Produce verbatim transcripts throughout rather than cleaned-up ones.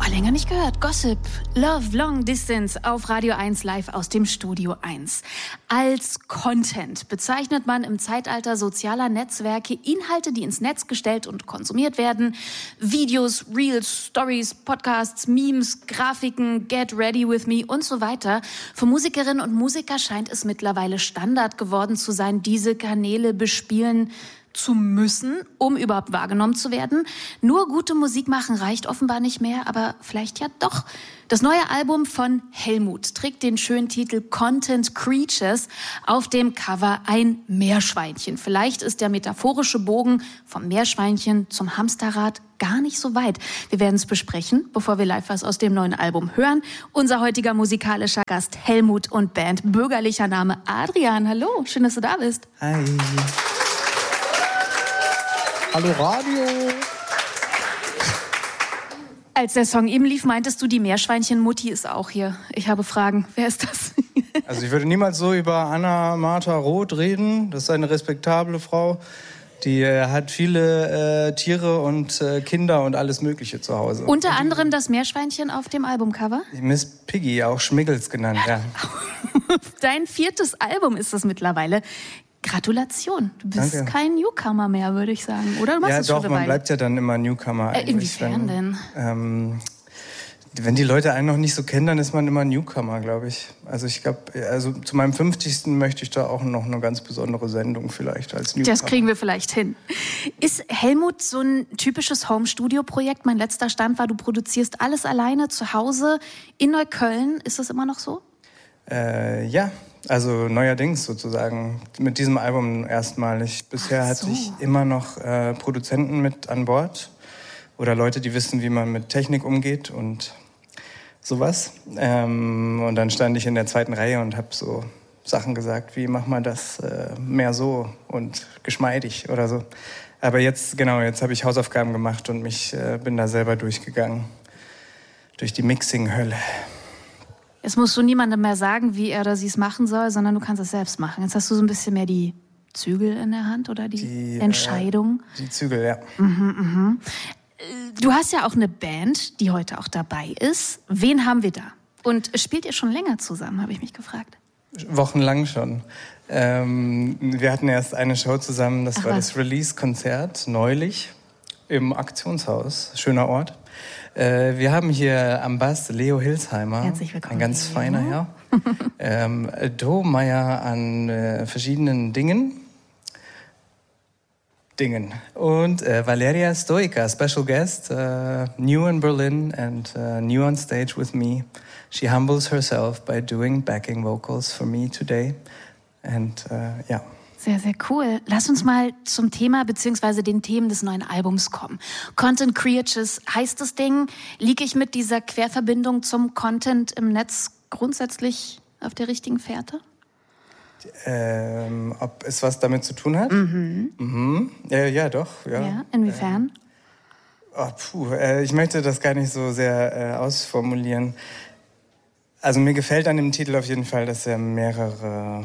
länger nicht gehört. Gossip, Love, Long Distance auf Radio eins live aus dem Studio eins. Als Content bezeichnet man im Zeitalter sozialer Netzwerke Inhalte, die ins Netz gestellt und konsumiert werden. Videos, Reels, Stories, Podcasts, Memes, Grafiken, Get Ready With Me und so weiter. Für Musikerinnen und Musiker scheint es mittlerweile Standard geworden zu sein, diese Kanäle bespielen zu müssen, um überhaupt wahrgenommen zu werden. Nur gute Musik machen reicht offenbar nicht mehr, aber vielleicht ja doch. Das neue Album von Helmut trägt den schönen Titel Content Creatures. Auf dem Cover ein Meerschweinchen. Vielleicht ist der metaphorische Bogen vom Meerschweinchen zum Hamsterrad gar nicht so weit. Wir werden es besprechen, bevor wir live was aus dem neuen Album hören. Unser heutiger musikalischer Gast Helmut und Band, bürgerlicher Name Adrian. Hallo, schön, dass du da bist. Hi. Hallo Radio. Als der Song eben lief, meintest du, die Meerschweinchen-Mutti ist auch hier. Ich habe Fragen. Wer ist das? Also ich würde niemals so über Anna-Martha Roth reden. Das ist eine respektable Frau. Die äh, hat viele äh, Tiere und äh, Kinder und alles Mögliche zu Hause. Unter anderem das Meerschweinchen auf dem Albumcover? Miss Piggy, auch Schmiggels genannt, ja. Dein viertes Album ist es mittlerweile. Gratulation. Du bist Danke. Kein Newcomer mehr, würde ich sagen. Oder du machst ja, es doch, schon eine man Weile. bleibt ja dann immer Newcomer. Äh, inwiefern denn? Ähm, wenn die Leute einen noch nicht so kennen, dann ist man immer Newcomer, glaube ich. Also ich glaube, also zu meinem fünfzigsten möchte ich da auch noch eine ganz besondere Sendung vielleicht als Newcomer. Das kriegen wir vielleicht hin. Ist Helmut so ein typisches Home-Studio-Projekt? Mein letzter Stand war, du produzierst alles alleine zu Hause in Neukölln. Ist das immer noch so? Äh, ja. Also neuerdings sozusagen, mit diesem Album erstmalig. Bisher Ach hatte so. ich immer noch äh, Produzenten mit an Bord oder Leute, die wissen, wie man mit Technik umgeht und sowas. Ähm, und dann stand ich in der zweiten Reihe und habe so Sachen gesagt, wie mach mal das äh, mehr so und geschmeidig oder so. Aber jetzt, genau, jetzt habe ich Hausaufgaben gemacht und mich äh, bin da selber durchgegangen, durch die Mixing-Hölle. Jetzt musst du niemandem mehr sagen, wie er oder sie es machen soll, sondern du kannst es selbst machen. Jetzt hast du so ein bisschen mehr die Zügel in der Hand oder die, Die, Entscheidung. Äh, die Zügel, ja. Mhm, mhm. Du hast ja auch eine Band, die heute auch dabei ist. Wen haben wir da? Und spielt ihr schon länger zusammen, habe ich mich gefragt. Wochenlang schon. Ähm, wir hatten erst eine Show zusammen, das Ach, war was? das Release-Konzert neulich im Aktionshaus. Schöner Ort. Äh, wir haben hier am Bass Leo Hilsheimer, Herzlich willkommen, ein ganz Leo. feiner Herr. ähm, Domeyer an äh, verschiedenen Dingen. Dingen. Und äh, Valeria Stoica, special guest, uh, new in Berlin and uh, new on stage with me. She humbles herself by doing backing vocals for me today. And uh, yeah. Sehr, sehr cool. Lass uns mal zum Thema bzw. den Themen des neuen Albums kommen. Content Creatures heißt das Ding. Liege ich mit dieser Querverbindung zum Content im Netz grundsätzlich auf der richtigen Fährte? Ähm, ob es was damit zu tun hat? Mhm. Mhm. Äh, ja, doch. Ja, Ja, inwiefern? Äh, oh, puh, äh, ich möchte das gar nicht so sehr äh, ausformulieren. Also mir gefällt an dem Titel auf jeden Fall, dass er mehrere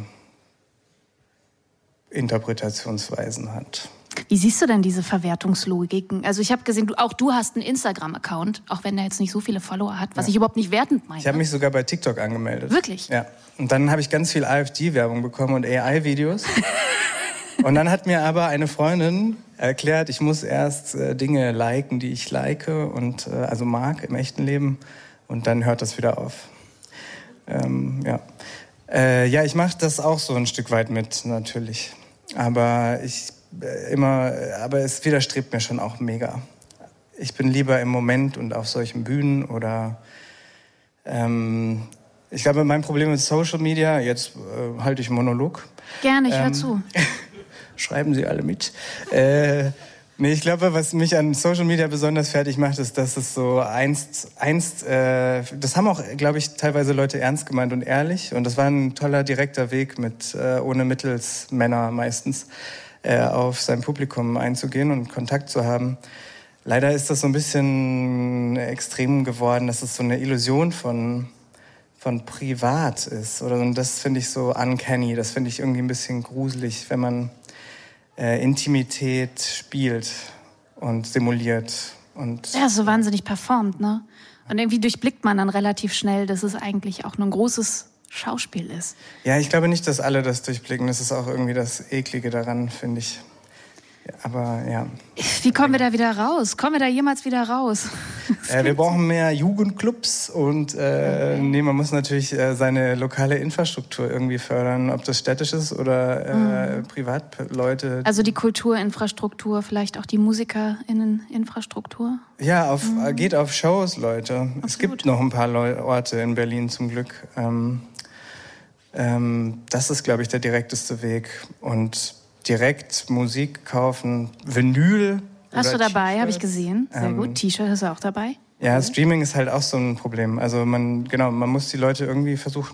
Interpretationsweisen hat. Wie siehst du denn diese Verwertungslogiken? Also ich habe gesehen, du, auch du hast einen Instagram-Account, auch wenn der jetzt nicht so viele Follower hat, was Ja. ich überhaupt nicht wertend meine. Ich habe mich sogar bei TikTok angemeldet. Wirklich? Ja. Und dann habe ich ganz viel A F D-Werbung bekommen und A I-Videos. Und dann hat mir aber eine Freundin erklärt, ich muss erst äh, Dinge liken, die ich like und äh, also mag im echten Leben. Und dann hört das wieder auf. Ähm, ja. Äh, ja, ich mache das auch so ein Stück weit mit, natürlich. Aber ich äh, immer, aber es widerstrebt mir schon auch mega. Ich bin lieber im Moment und auf solchen Bühnen oder ähm, ich glaube, mein Problem mit Social Media, jetzt äh, halte ich einen Monolog. Gerne, ich Ähm, höre zu. Schreiben Sie alle mit. Äh, nee, ich glaube, was mich an Social Media besonders fertig macht, ist, dass es so einst, einst äh, das haben auch, glaube ich, teilweise Leute ernst gemeint und ehrlich. Und das war ein toller, direkter Weg, mit äh, ohne Mittelsmänner meistens äh, auf sein Publikum einzugehen und Kontakt zu haben. Leider ist das so ein bisschen extrem geworden, dass es so eine Illusion von von privat ist. Oder, und das finde ich so uncanny, das finde ich irgendwie ein bisschen gruselig, wenn man äh, Intimität spielt und simuliert. Und Ja, so wahnsinnig performt, ne? Und irgendwie durchblickt man dann relativ schnell, dass es eigentlich auch nur ein großes Schauspiel ist. Ja, ich glaube nicht, dass alle das durchblicken. Das ist auch irgendwie das Eklige daran, finde ich. Aber ja. Wie kommen wir da wieder raus? Kommen wir da jemals wieder raus? Äh, wir brauchen mehr Jugendclubs und äh, okay. nee, man muss natürlich äh, seine lokale Infrastruktur irgendwie fördern, ob das städtisch ist oder äh, mhm. Privatleute. Also die Kulturinfrastruktur, vielleicht auch die MusikerInnen-Infrastruktur? Ja, auf, mhm. geht auf Shows, Leute. Absolut. Es gibt noch ein paar Leu- Orte in Berlin zum Glück. Ähm, ähm, das ist, glaube ich, der direkteste Weg. Und direkt Musik kaufen, Vinyl. Hast du dabei, habe ich gesehen. Sehr ähm, gut. T-Shirt hast du auch dabei? Ja, Streaming ist halt auch so ein Problem. Also man, genau, man muss die Leute irgendwie versuchen,